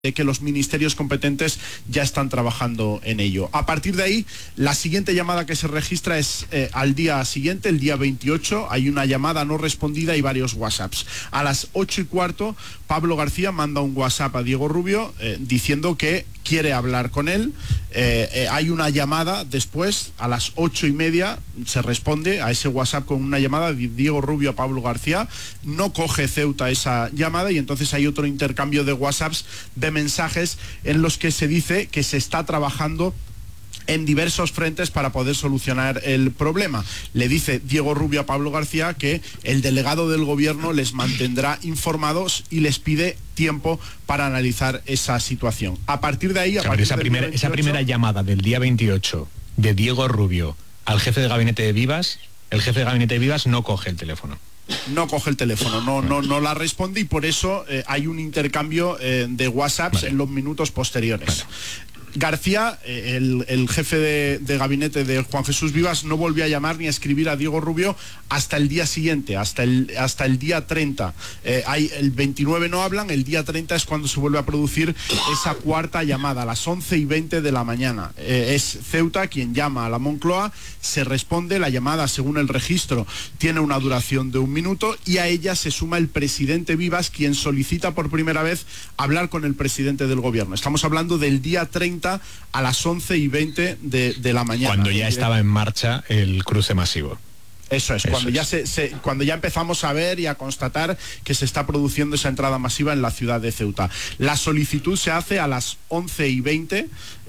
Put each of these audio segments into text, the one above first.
de que los ministerios competentes ya están trabajando en ello. A partir de ahí, la siguiente llamada que se registra es al día siguiente, el día 28, hay una llamada no respondida y varios WhatsApps. A las 8:15, Pablo García manda un WhatsApp a Diego Rubio diciendo que quiere hablar con él. Hay una llamada después, a las 8:30, se responde a ese WhatsApp con una llamada de Diego Rubio a Pablo García. No coge Ceuta esa llamada y entonces hay otro intercambio de WhatsApps, de mensajes en los que se dice que se está trabajando en diversos frentes para poder solucionar el problema. Le dice Diego Rubio a Pablo García que el delegado del gobierno les mantendrá informados y les pide tiempo para analizar esa situación. A partir de ahí... esa primera llamada del día 28 de Diego Rubio al jefe de gabinete de Vivas, el jefe de gabinete de Vivas no coge el teléfono. No coge el teléfono, no la responde y por eso hay un intercambio de WhatsApps en los minutos posteriores. García, el jefe de gabinete de Juan Jesús Vivas, no volvió a llamar ni a escribir a Diego Rubio hasta el día siguiente, hasta el día 30. El 29 no hablan, el día 30 es cuando se vuelve a producir esa cuarta llamada, a las 11:20 de la mañana. Es Ceuta quien llama a la Moncloa, se responde, la llamada según el registro tiene una duración de 1 minuto y a ella se suma el presidente Vivas, quien solicita por primera vez hablar con el presidente del gobierno. Estamos hablando del día 30 a las 11:20 de la mañana. Cuando ya estaba en marcha el cruce masivo. Eso es, cuando ya empezamos a ver y a constatar que se está produciendo esa entrada masiva en la ciudad de Ceuta. La solicitud se hace a las 11:20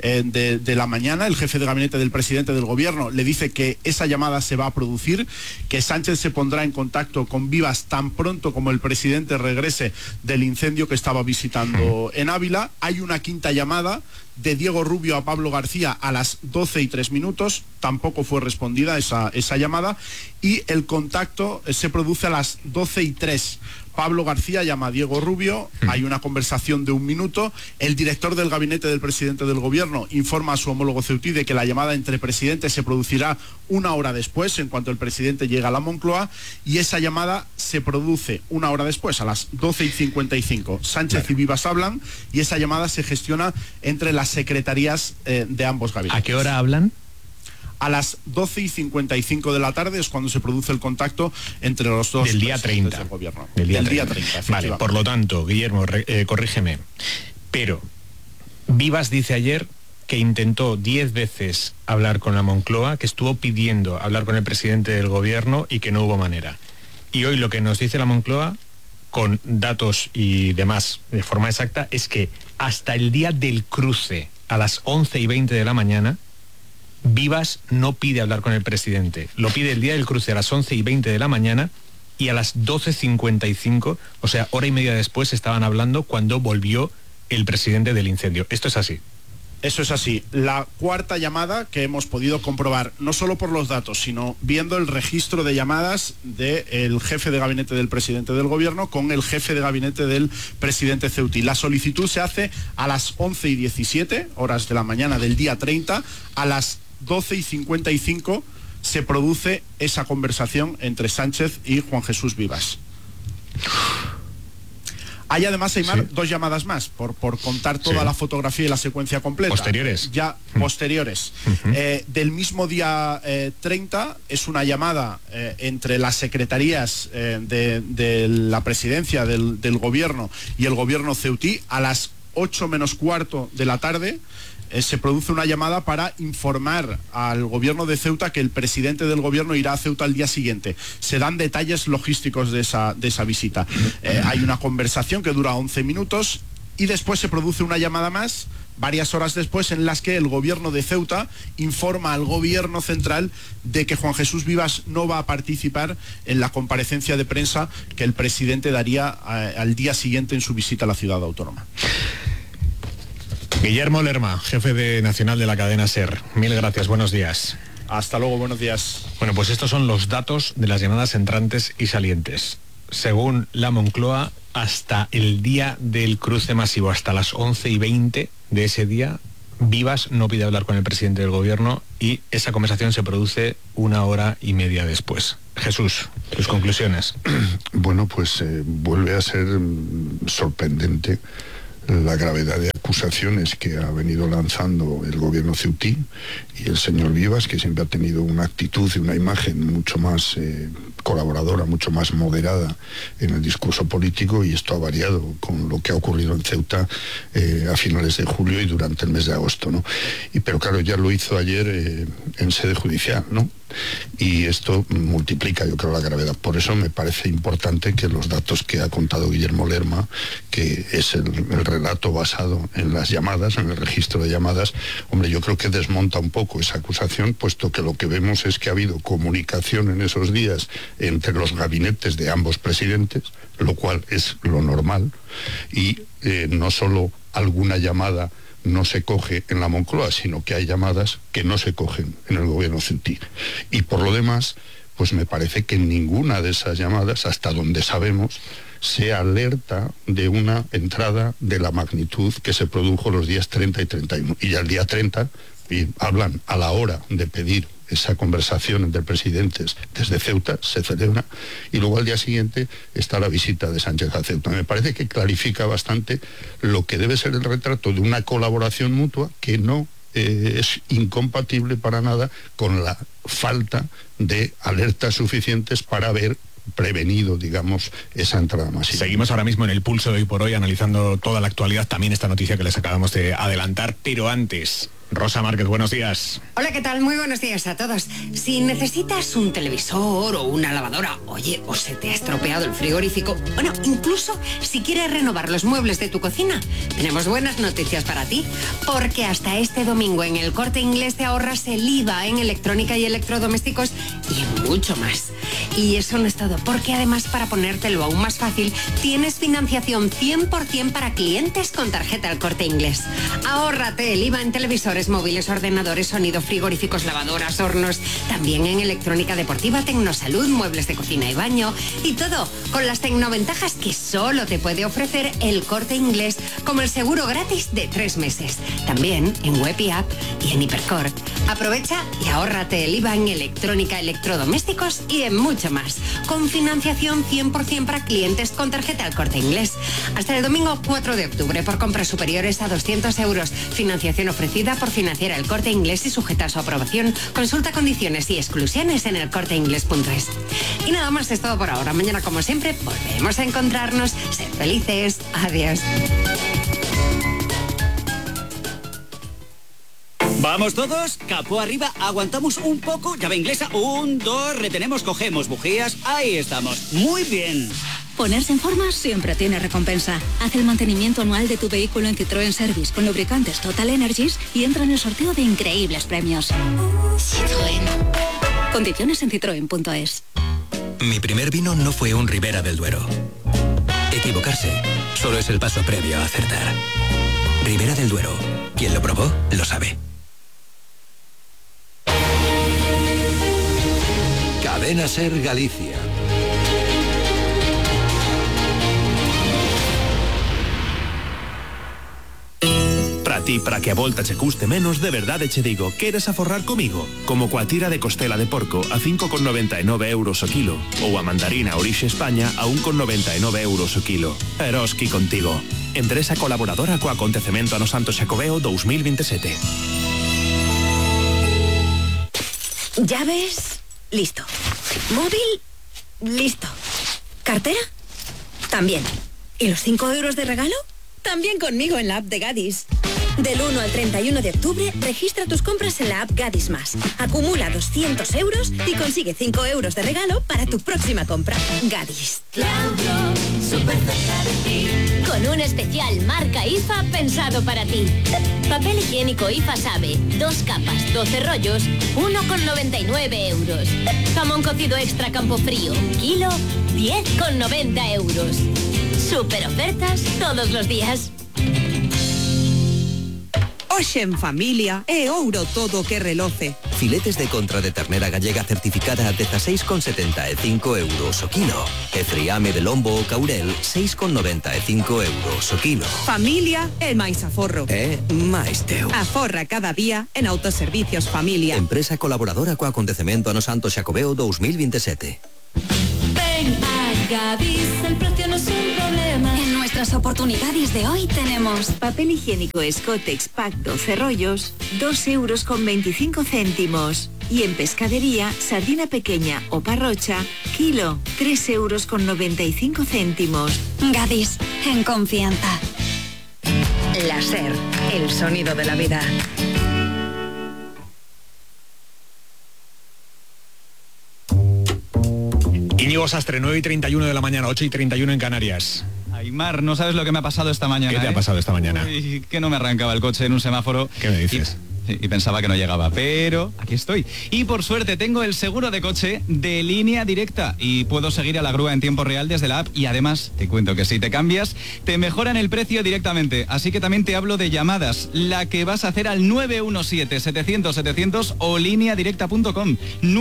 de la mañana. El jefe de gabinete del presidente del gobierno le dice que esa llamada se va a producir, que Sánchez se pondrá en contacto con Vivas tan pronto como el presidente regrese del incendio que estaba visitando en Ávila. Hay una quinta llamada de Diego Rubio a Pablo García a las 12:03, tampoco fue respondida esa llamada, y el contacto se produce a las 12:03. Pablo García llama a Diego Rubio, hay una conversación de 1 minuto, el director del gabinete del presidente del gobierno informa a su homólogo ceutí de que la llamada entre presidentes se producirá 1 hora después, en cuanto el presidente llega a la Moncloa, y esa llamada se produce 1 hora después, a las 12:55. Sánchez y Vivas hablan y esa llamada se gestiona entre las secretarías de ambos gabinetes. ¿A qué hora hablan? A las 12:55 de la tarde es cuando se produce el contacto entre los dos. Del día 30. Del gobierno. Del día 30. Vale, por lo tanto, Guillermo, corrígeme. Pero Vivas dice ayer que intentó 10 veces hablar con la Moncloa, que estuvo pidiendo hablar con el presidente del gobierno y que no hubo manera. Y hoy lo que nos dice la Moncloa, con datos y demás de forma exacta, es que hasta el día del cruce, a las 11:20 de la mañana, Vivas no pide hablar con el presidente. Lo pide el día del cruce a las 11:20 de la mañana y a las 12:55, o sea, hora y media después, estaban hablando cuando volvió el presidente del incendio. ¿Esto es así? Eso es así. La cuarta llamada que hemos podido comprobar, no solo por los datos, sino viendo el registro de llamadas del jefe de gabinete del presidente del gobierno con el jefe de gabinete del presidente ceutí. La solicitud se hace a las 11:17, horas de la mañana del día 30, a las 12:55 se produce esa conversación entre Sánchez y Juan Jesús Vivas. Hay además, Aimar, dos llamadas más, por contar toda la fotografía y la secuencia completa. Posteriores. Posteriores. Del mismo día 30 es una llamada entre las secretarías de la presidencia del gobierno y el gobierno ceutí a las 8:15 de la tarde. Se produce una llamada para informar al gobierno de Ceuta que el presidente del gobierno irá a Ceuta al día siguiente. Se dan detalles logísticos de esa visita. Hay una conversación que dura 11 minutos y después se produce una llamada más, varias horas después, en las que el gobierno de Ceuta informa al gobierno central de que Juan Jesús Vivas no va a participar en la comparecencia de prensa que el presidente daría al día siguiente en su visita a la ciudad autónoma. Guillermo Lerma, jefe nacional de la cadena SER. Mil gracias, buenos días. Hasta luego, buenos días. Bueno, pues estos son los datos de las llamadas entrantes y salientes. Según la Moncloa, hasta el día del cruce masivo, hasta las 11:20 de ese día, Vivas no pide hablar con el presidente del gobierno y esa conversación se produce 1 hora y media después. Jesús, tus conclusiones. Bueno, pues vuelve a ser sorprendente la gravedad de acusaciones que ha venido lanzando el gobierno ceutí y el señor Vivas, que siempre ha tenido una actitud y una imagen mucho más colaboradora, mucho más moderada en el discurso político, y esto ha variado con lo que ha ocurrido en Ceuta a finales de julio y durante el mes de agosto, ¿no? Pero claro, ya lo hizo ayer en sede judicial, ¿no? Y esto multiplica, yo creo, la gravedad. Por eso me parece importante que los datos que ha contado Guillermo Lerma, que es el relato basado en las llamadas, en el registro de llamadas, hombre, yo creo que desmonta un poco esa acusación, puesto que lo que vemos es que ha habido comunicación en esos días entre los gabinetes de ambos presidentes, lo cual es lo normal, y no solo alguna llamada no se coge en la Moncloa, sino que hay llamadas que no se cogen en el gobierno ceutí. Y por lo demás, pues me parece que en ninguna de esas llamadas, hasta donde sabemos, se alerta de una entrada de la magnitud que se produjo los días 30 y 31. Y ya el día 30 hablan a la hora de pedir esa conversación entre presidentes desde Ceuta, se celebra, y luego al día siguiente está la visita de Sánchez a Ceuta. Me parece que clarifica bastante lo que debe ser el retrato de una colaboración mutua que no es incompatible para nada con la falta de alertas suficientes para haber prevenido, digamos, esa entrada masiva. Seguimos ahora mismo en el pulso de Hoy por Hoy, analizando toda la actualidad, también esta noticia que les acabamos de adelantar, pero antes, Rosa Márquez, buenos días. Hola, ¿qué tal? Muy buenos días a todos. Si necesitas un televisor o una lavadora, oye, o se te ha estropeado el frigorífico, bueno, incluso si quieres renovar los muebles de tu cocina, tenemos buenas noticias para ti, porque hasta este domingo en el Corte Inglés te ahorras el IVA en electrónica y electrodomésticos y en mucho más. Y eso no es todo, porque además, para ponértelo aún más fácil, tienes financiación 100% para clientes con tarjeta El Corte Inglés. Ahórrate el IVA en televisores, móviles, ordenadores, sonido, frigoríficos, lavadoras, hornos, también en electrónica deportiva, tecnosalud, muebles de cocina y baño, y todo con las tecnoventajas que solo te puede ofrecer El Corte Inglés, como el seguro gratis de 3 meses. También en web y app y en Hipercor. Aprovecha y ahórrate el IVA en electrónica, electrodomésticos y en mucho más. Con financiación 100% para clientes con tarjeta El Corte Inglés. Hasta el domingo 4 de octubre por compras superiores a 200 euros. Financiación ofrecida por Financiera El Corte Inglés y sujeta a su aprobación. Consulta condiciones y exclusiones en elcorteinglés.es. Y nada más, es todo por ahora. Mañana, como siempre, volvemos a encontrarnos. Sed felices. Adiós. ¿Vamos todos? Capó arriba, aguantamos un poco, llave inglesa, 1, 2, retenemos, cogemos bujías, ahí estamos. Muy bien. Ponerse en forma siempre tiene recompensa. Haz el mantenimiento anual de tu vehículo en Citroën Service con lubricantes Total Energies y entra en el sorteo de increíbles premios. Citroën. Condiciones en citroen.es. Mi primer vino no fue un Ribera del Duero. Equivocarse solo es el paso previo a acertar. Ribera del Duero. Quien lo probó, lo sabe. Cadena Ser Galicia. Para ti, para que a volta che custe menos, de verdade che digo, queres aforrar comigo? Como coa tira de costela de porco a 5,99 euros o kilo, ou a mandarina Orixe España a 1,99 euros o kilo. Eroski contigo. Empresa colaboradora co acontecemento Ano Santo Xacobeo 2027. ¿Llaves? Listo. ¿Móvil? Listo. ¿Cartera? También. ¿Y los 5 euros de regalo? También conmigo en la app de Gadis. Del 1 al 31 de octubre, registra tus compras en la app Gadis Más. Acumula 200 euros y consigue 5 euros de regalo para tu próxima compra. Gadis. Claudio, súper cerca de ti. Con un especial marca IFA pensado para ti. Papel higiénico IFA Sabe, 2 capas, 12 rollos, 1,99 euros. Jamón cocido extra Campofrío, kilo, 10,90 euros. Super ofertas todos los días. Hoxe en familia é ouro todo que reloce. Filetes de contra de ternera gallega certificada a 16,75 euros o kilo. E friame de lombo o caurel, 6,95 euros o kilo. Familia é máis aforro. É máis teu. Aforra cada día en Autoservicios Familia. Empresa colaboradora co acontecemento Ano Santo Xacobeo 2027. Ven a Gadis, el precio no es un problema. En nuestra las oportunidades de hoy tenemos papel higiénico Scottex Pack 12 rollos, 2,25 €. Y en pescadería, sardina pequeña o parrocha, kilo, 3,95 €. Gadis, en confianza. La SER, el sonido de la vida. Íñigo Sastre, 9:31 de la mañana, 8:31 en Canarias. Aymar, no sabes lo que me ha pasado esta mañana. ¿Qué te ha pasado esta mañana? Uy, que no me arrancaba el coche en un semáforo. ¿Qué me dices? Y pensaba que no llegaba, pero aquí estoy. Y por suerte tengo el seguro de coche de Línea Directa y puedo seguir a la grúa en tiempo real desde la app, y además te cuento que si te cambias te mejoran el precio directamente. Así que también te hablo de llamadas, la que vas a hacer al 917-700-700 o lineadirecta.com.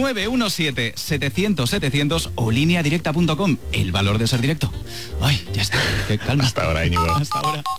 917-700-700 o lineadirecta.com. El valor de ser directo. Ay, ya está. Qué calma. Hasta ahora, Íñigo. Hasta ahora.